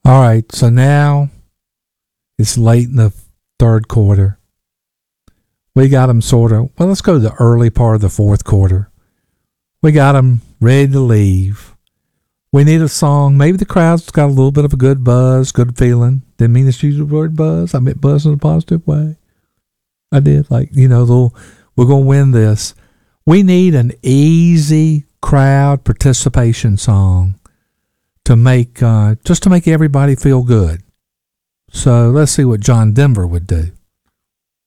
All right, so now it's late in the third quarter. We got them let's go to the early part of the fourth quarter. We got them ready to leave. We need a song. Maybe the crowd's got a little bit of a good buzz, good feeling. Didn't mean to use the word buzz. I meant buzz in a positive way. I did. We're going to win this. We need an easy crowd participation song to make everybody feel good. So let's see what John Denver would do.